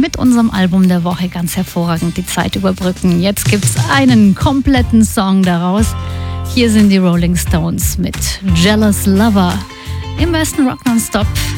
mit unserem Album der Woche ganz hervorragend die Zeit überbrücken. Jetzt gibt's einen kompletten Song daraus. Hier sind die Rolling Stones mit Jealous Lover im besten Rock Nonstop.